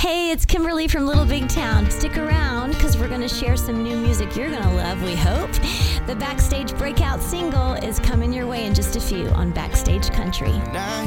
Hey, it's Kimberly from Little Big Town. Stick around because we're going to share some new music you're going to love, we hope. The Backstage breakout single is coming your way in just a few on Backstage Country.